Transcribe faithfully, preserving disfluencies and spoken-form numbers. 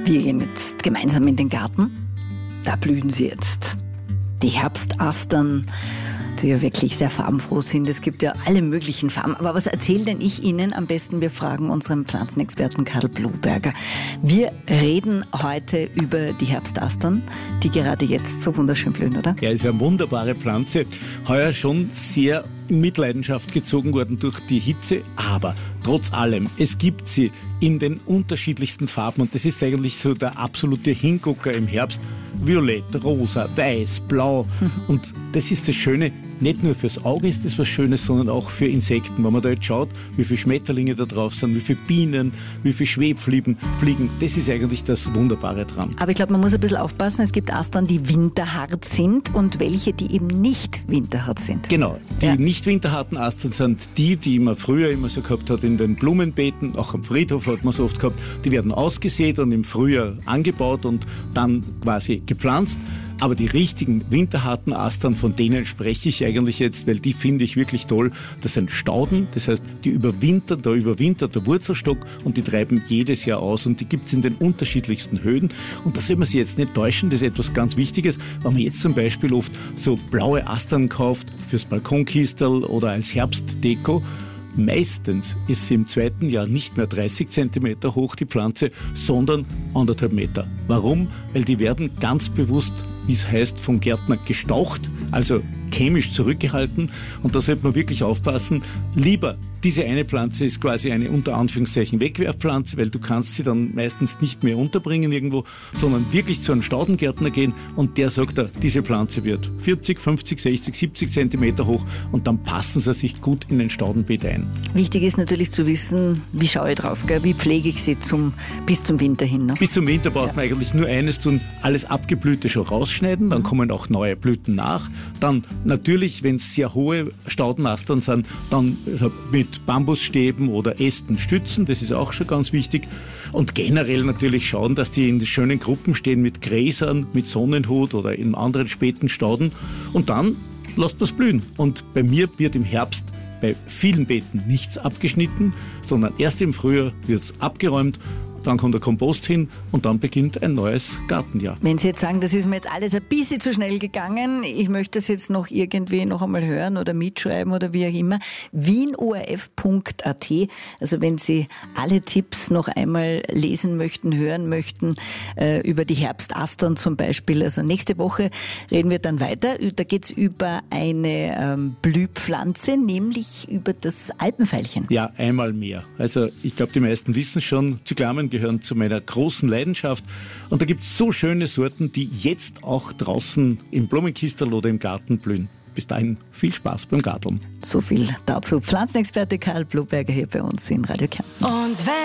Wir gehen jetzt gemeinsam in den Garten. Da blühen sie jetzt. Die Herbstastern, die ja wirklich sehr farbenfroh sind. Es gibt ja alle möglichen Farben. Aber was erzähle denn ich Ihnen? Am besten, wir fragen unseren Pflanzenexperten Karl Bluberger. Wir reden heute über die Herbstastern, die gerade jetzt so wunderschön blühen, oder? Ja, ist eine wunderbare Pflanze. Heuer schon sehr in Mitleidenschaft gezogen worden durch die Hitze. Aber trotz allem, es gibt sie in den unterschiedlichsten Farben. Und das ist eigentlich so der absolute Hingucker im Herbst. Violett, rosa, weiß, blau. Und das ist das Schöne. Nicht nur fürs Auge ist das was Schönes, sondern auch für Insekten. Wenn man da jetzt schaut, wie viele Schmetterlinge da drauf sind, wie viele Bienen, wie viele Schwebfliegen, fliegen, das ist eigentlich das Wunderbare dran. Aber ich glaube, man muss ein bisschen aufpassen. Es gibt Astern, die winterhart sind und welche, die eben nicht winterhart sind. Genau. Die ja. nicht winterharten Astern sind die, die man früher immer so gehabt hat in den Blumenbeeten. Auch am Friedhof hat man so oft gehabt. Die werden ausgesät und im Frühjahr angebaut und dann quasi gepflanzt. Aber die richtigen winterharten Astern, von denen spreche ich eigentlich jetzt, weil die finde ich wirklich toll. Das sind Stauden, das heißt, die überwintern, da überwintert der Wurzelstock und die treiben jedes Jahr aus und die gibt es in den unterschiedlichsten Höhen. Und da soll man sich jetzt nicht täuschen, das ist etwas ganz Wichtiges. Wenn man jetzt zum Beispiel oft so blaue Astern kauft fürs Balkonkistel oder als Herbstdeko, meistens ist sie im zweiten Jahr nicht mehr dreißig Zentimeter hoch, die Pflanze, sondern anderthalb Meter. Warum? Weil die werden ganz bewusst, wie es heißt, vom Gärtner gestaucht, also chemisch zurückgehalten. Und da sollte man wirklich aufpassen. Lieber, diese eine Pflanze ist quasi eine unter Anführungszeichen Wegwerfpflanze, weil du kannst sie dann meistens nicht mehr unterbringen irgendwo, sondern wirklich zu einem Staudengärtner gehen und der sagt da, diese Pflanze wird vierzig, fünfzig, sechzig, siebzig Zentimeter hoch und dann passen sie sich gut in den Staudenbeet ein. Wichtig ist natürlich zu wissen, wie schaue ich drauf, gell? Wie pflege ich sie zum, bis zum Winter hin. Ne? Bis zum Winter braucht ja. man eigentlich nur eines tun, alles Abgeblühte schon rausschneiden, dann kommen auch neue Blüten nach. Dann natürlich, wenn es sehr hohe Staudenastern sind, dann mit Bambusstäben oder Ästen stützen, das ist auch schon ganz wichtig. Und generell natürlich schauen, dass die in schönen Gruppen stehen mit Gräsern, mit Sonnenhut oder in anderen späten Stauden. Und dann lasst man es blühen. Und bei mir wird im Herbst bei vielen Beeten nichts abgeschnitten, sondern erst im Frühjahr wird es abgeräumt. Dann kommt der Kompost hin und dann beginnt ein neues Gartenjahr. Wenn Sie jetzt sagen, das ist mir jetzt alles ein bisschen zu schnell gegangen, ich möchte das jetzt noch irgendwie noch einmal hören oder mitschreiben oder wie auch immer, wien o r f punkt a t, also wenn Sie alle Tipps noch einmal lesen möchten, hören möchten, äh, über die Herbstastern zum Beispiel, also nächste Woche reden wir dann weiter, da geht es über eine ähm, Blühpflanze, nämlich über das Alpenveilchen. Ja, einmal mehr. Also ich glaube, die meisten wissen schon, Zyklamen gehören zu meiner großen Leidenschaft. Und da gibt es so schöne Sorten, die jetzt auch draußen im Blumenkistel oder im Garten blühen. Bis dahin viel Spaß beim Garteln. So viel dazu. Pflanzenexperte Karl Bluberger hier bei uns in Radio Kärnten. Und wenn